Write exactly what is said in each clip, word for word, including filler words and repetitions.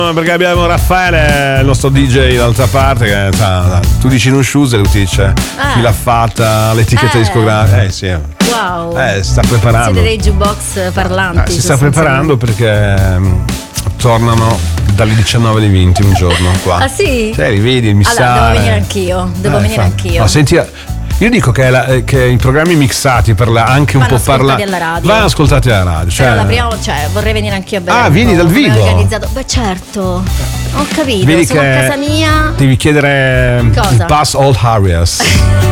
Perché abbiamo Raffaele, il nostro D J dall'altra parte, che sa, tu dici non shoes e lui ti dice Ah. chi l'ha fatta, l'etichetta Eh. discografica. Eh sì. Wow. Eh, si sta preparando. Siete dei jukebox parlanti. Eh, si sta preparando perché um, tornano dalle diciannove alle venti un giorno qua. Ah sì? Cioè, li vedi il missale. Allora, devo venire anch'io. Devo Eh, venire fa- anch'io. No, senti, io dico che, la, eh, che i programmi mixati per la, anche un Vanno po' parlati ascoltati alla radio. vanno ascoltati alla radio. Cioè, Però la prima, cioè, vorrei venire anch'io a vedere. Ah, un vieni po' dal come è vivo? organizzato. Beh, certo. Ho capito. Vedi Sono che a casa mia. devi chiedere Cosa? il pass all areas.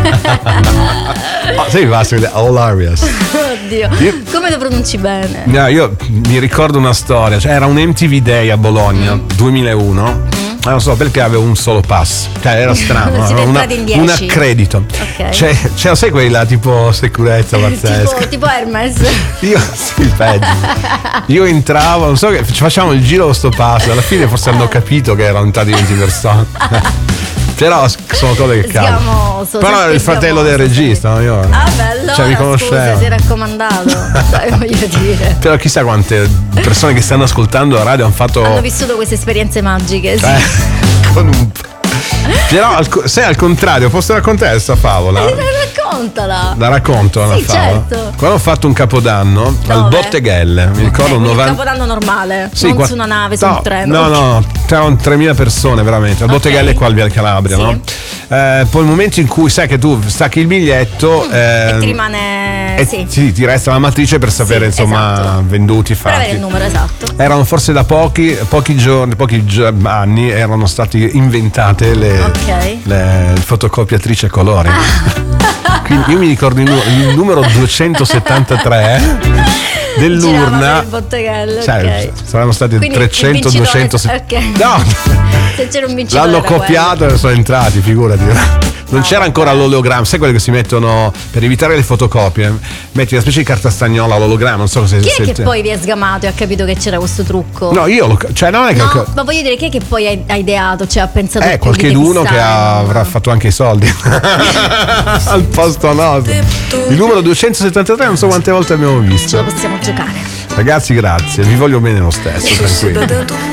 Oh, sì, basta all areas. Oddio. Io- Come lo pronunci bene? No, io mi ricordo una storia, cioè era un M T V Day a Bologna Mm. duemilauno. Ma non so perché avevo un solo pass, cioè era strano, Siete era una- entrati in dieci. un accredito. Ok. Cioè, cioè, sai quella tipo sicurezza pazzesca. tipo, tipo Hermes. Io sì, peggio. Io entravo, non so che ci facciamo il giro con sto pass, alla fine forse hanno capito che erano entrati venti persone. Però sono cose che Siamo cavolo. so- Però era il siamo- fratello del regista, no? Io. Ah, bello. Cioè, mi Scusa, conoscevo. si è raccomandato. Dai, voglio dire. Però chissà quante persone che stanno ascoltando la radio hanno fatto. Hanno vissuto queste esperienze magiche. Sì. Eh, con un. Però al, co- se al contrario, posso raccontare questa favola? Eh, Raccontala. La racconto una Sì, favola. certo. Quando ho fatto un capodanno al Dove? Botteghelle, mi ricordo Eh, un quindi un novanta. capodanno normale, Sì, non qua- su una nave, su no, un treno. No, no, c'erano tremila persone veramente. Al Ok. Botteghelle qua al Via Calabria, Sì. no? Eh, poi il momento in cui sai che tu stacchi il biglietto E ehm, ti rimane. e sì. sì, ti resta la matrice per sapere Sì, insomma esatto. venduti, Per avere il fatti. numero esatto. Erano forse da pochi, pochi giorni, pochi gio- anni erano state inventate le, Ok. le fotocopiatrici a colori. Quindi io mi ricordo il, nu- il numero duecentosettantatré dell'urna. Giravano il botteghelle, Cioè, ok. saranno stati Quindi il trecento vincitore- duecento. ok. No! Se c'era un vincitore L'hanno era quello. copiato e sono entrati, figurati. Non No, c'era ancora vabbè. l'ologramma, sai quello che si mettono per evitare le fotocopie? Metti una specie di carta stagnola all'ologramma, non so se Chi è se- che poi vi è sgamato e ha capito che c'era questo trucco? No, io lo, cioè non è che No, ma voglio dire, chi è che poi ha- ha ideato, cioè ha pensato eh, che qualcheduno che ha- avrà avrà fatto anche i soldi al posto nostro. Il numero duecentosettantatré non so quante volte abbiamo Ce visto. lo possiamo giocare. Ragazzi, grazie, vi voglio bene lo stesso, tranquilli.